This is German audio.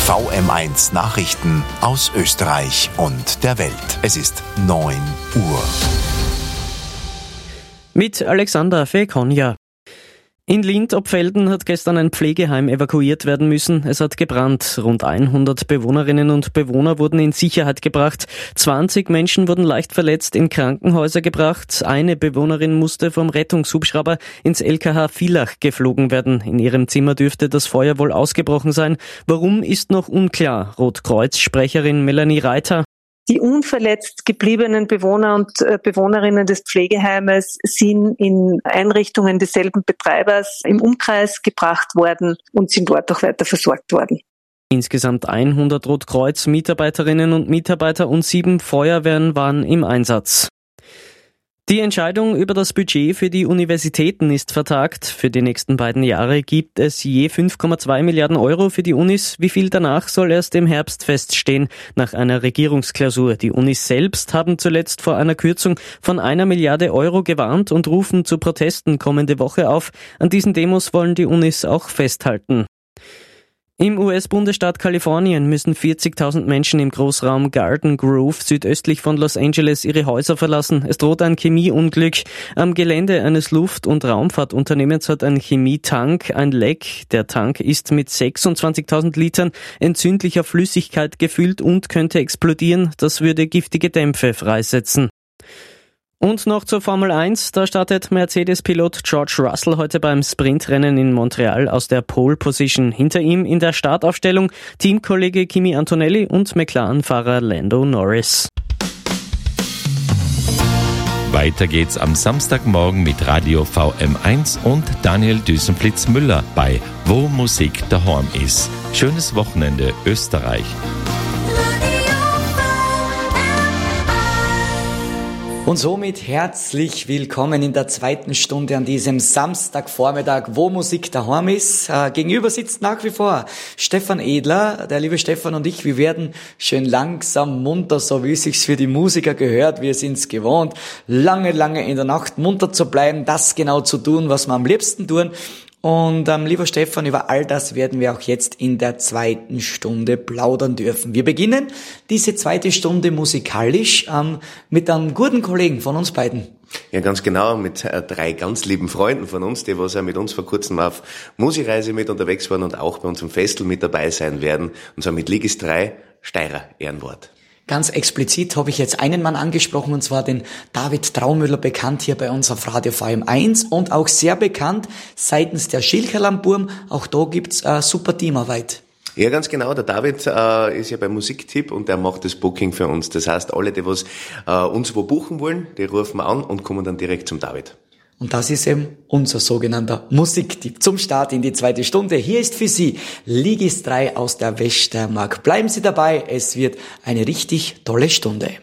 VM1 Nachrichten aus Österreich und der Welt. Es ist 9 Uhr. Mit Alexander Fekonja. In Lindt-Opfelden hat gestern ein Pflegeheim evakuiert werden müssen. Es hat gebrannt. Rund 100 Bewohnerinnen und Bewohner wurden in Sicherheit gebracht. 20 Menschen wurden leicht verletzt in Krankenhäuser gebracht. Eine Bewohnerin musste vom Rettungshubschrauber ins LKH Villach geflogen werden. In ihrem Zimmer dürfte das Feuer wohl ausgebrochen sein. Warum, ist noch unklar. Rotkreuz-Sprecherin Melanie Reiter. Die unverletzt gebliebenen Bewohner und Bewohnerinnen des Pflegeheimes sind in Einrichtungen desselben Betreibers im Umkreis gebracht worden und sind dort auch weiter versorgt worden. Insgesamt 100 Rotkreuz-Mitarbeiterinnen und Mitarbeiter und 7 Feuerwehren waren im Einsatz. Die Entscheidung über das Budget für die Universitäten ist vertagt. Für die nächsten beiden Jahre gibt es je 5,2 Milliarden Euro für die Unis. Wie viel danach soll erst im Herbst feststehen, nach einer Regierungsklausur. Die Unis selbst haben zuletzt vor einer Kürzung von 1 Milliarde Euro gewarnt und rufen zu Protesten kommende Woche auf. An diesen Demos wollen die Unis auch festhalten. Im US-Bundesstaat Kalifornien müssen 40.000 Menschen im Großraum Garden Grove südöstlich von Los Angeles ihre Häuser verlassen. Es droht ein Chemieunglück. Am Gelände eines Luft- und Raumfahrtunternehmens hat ein Chemietank ein Leck. Der Tank ist mit 26.000 Litern entzündlicher Flüssigkeit gefüllt und könnte explodieren. Das würde giftige Dämpfe freisetzen. Und noch zur Formel 1, da startet Mercedes-Pilot George Russell heute beim Sprintrennen in Montreal aus der Pole Position. Hinter ihm in der Startaufstellung Teamkollege Kimi Antonelli und McLaren-Fahrer Lando Norris. Weiter geht's am Samstagmorgen mit Radio VM1 und Daniel Düsenflitz-Müller bei Wo Musik daheim ist. Schönes Wochenende, Österreich. Und somit herzlich willkommen in der zweiten Stunde an diesem Samstagvormittag, wo Musik daheim ist. Gegenüber sitzt nach wie vor Stefan Edler, der liebe Stefan und ich. Wir werden schön langsam munter, so wie es sich für die Musiker gehört. Wir sind's gewohnt, lange in der Nacht munter zu bleiben, das genau zu tun, was wir am liebsten tun. Und lieber Stefan, über all das werden wir auch jetzt in der zweiten Stunde plaudern dürfen. Wir beginnen diese zweite Stunde musikalisch mit einem guten Kollegen von uns beiden. Ja, ganz genau, mit 3 ganz lieben Freunden von uns, die was ja mit uns vor kurzem auf Musikreise mit unterwegs waren und auch bei unserem Festel mit dabei sein werden. Und zwar mit Ligis 3, Steirer Ehrenwort. Ganz explizit habe ich jetzt einen Mann angesprochen, und zwar den David Traumüller, bekannt hier bei uns auf Radio VM1 und auch sehr bekannt seitens der Schilcherlandburm. Auch da gibt's super Teamarbeit. Ja, ganz genau. Der David ist ja beim Musiktipp und der macht das Booking für uns. Das heißt, alle, die was uns wo buchen wollen, die rufen an und kommen dann direkt zum David. Und das ist eben unser sogenannter Musiktipp zum Start in die zweite Stunde. Hier ist für Sie Ligis 3 aus der Westermark. Bleiben Sie dabei, es wird eine richtig tolle Stunde.